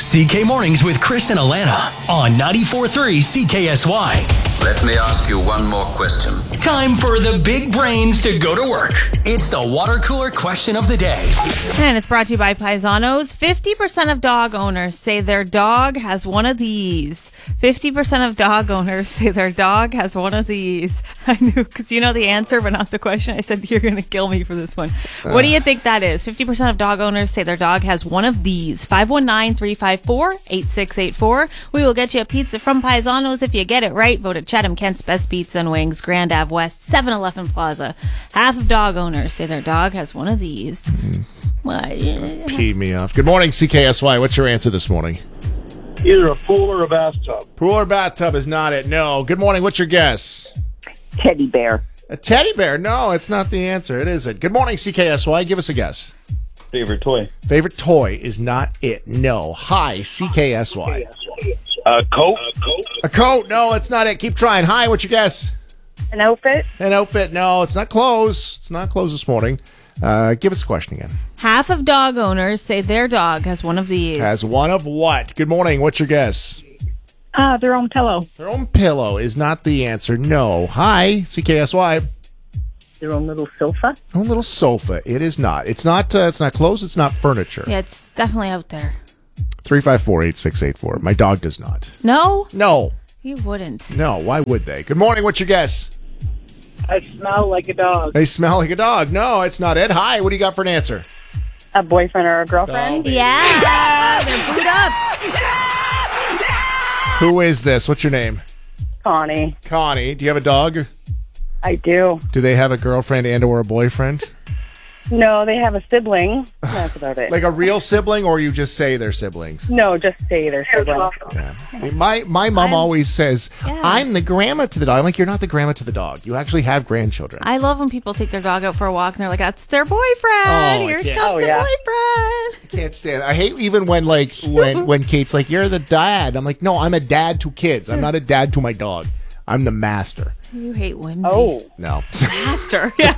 CK Mornings with Chris and Alana on 94.3 CKSY. Let me ask you one more question. Time for the big brains to go to work. It's the water cooler question of the day. And it's brought to you by Paisanos. 50% of dog owners say their dog has one of these. 50% of dog owners say their dog has one of these. I knew, because you know the answer, but not the question. I said, you're going to kill me for this one. What do you think that is? 50% of dog owners say their dog has one of these. 519-354-8684. We will get you a pizza from Paisanos if you get it right. Voted Chatham Kent's best pizza and wings. Grand Ave West, 7-Eleven Plaza. Half of dog owners say their dog has one of these. Pee me off. Good morning, CKSY. What's your answer this morning? Either a pool or a bathtub. Pool or bathtub is not it. No. Good morning. What's your guess? Teddy bear. A teddy bear. No, it's not the answer. It isn't. Good morning, CKSY. Give us a guess. Favorite toy. Favorite toy is not it. No. Hi, CKSY. A coat. A coat. No, it's not it. Keep trying. Hi, what's your guess? An outfit. An outfit. No, it's not clothes. It's not clothes this morning. Give us a question again. Half of dog owners say their dog has one of these. Has one of what? Good morning. What's your guess? Their own pillow. Their own pillow is not the answer. No. Hi, CKSY. Their own little sofa. Own little sofa. It is not. It's not. It's not clothes. It's not furniture. Yeah, it's definitely out there. 354-8684. My dog does not. No? No. You wouldn't. No. Why would they? Good morning. What's your guess? I smell like a dog. They smell like a dog. No, it's not it. Hi. What do you got for an answer? A boyfriend or a girlfriend. Yeah. They're booed up. Who is this? What's your name? Connie. Connie. Do you have a dog? I do. Do they have a girlfriend and or a boyfriend? No, they have a sibling. That's about it. Like a real sibling, or you just say they're siblings? No, just say they're siblings. Yeah. I mean, my mom always says, I'm the grandma to the dog. I'm like, you're not the grandma to the dog. You actually have grandchildren. I love when people take their dog out for a walk and they're like, that's their boyfriend. Here yeah. comes the boyfriend. I can't stand it. I hate even when when Kate's like, you're the dad. I'm like, no, I'm a dad to kids. I'm not a dad to my dog. I'm the master. You hate whimsy. Oh. No. Master. Yeah.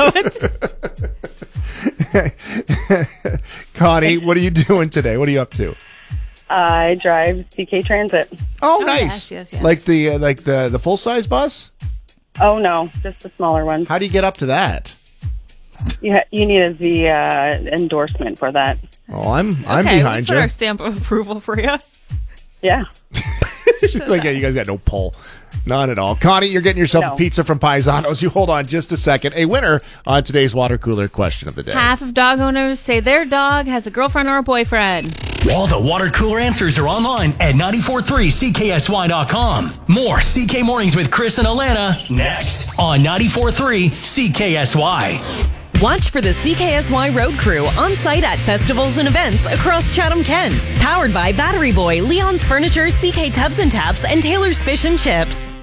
Connie, what are you doing today? What are you up to? I drive CK Transit. Oh, nice. Yes. Like the full size bus? Oh, no, just the smaller one. How do you get up to that? You need the endorsement for that. Oh, I'm Okay, behind we'll put you. our stamp of approval for you. Yeah. Like, yeah, you guys got no pull. None at all. Connie, you're getting yourself a pizza from Paisanos. You hold on just a second. A winner on today's water cooler question of the day. Half of dog owners say their dog has a girlfriend or a boyfriend. All the water cooler answers are online at 94.3CKSY.com. More CK Mornings with Chris and Alana next on 94.3 CKSY. Watch for the CKSY Road Crew on site at festivals and events across Chatham, Kent. Powered by Battery Boy, Leon's Furniture, CK Tubs and Taps, and Taylor's Fish and Chips.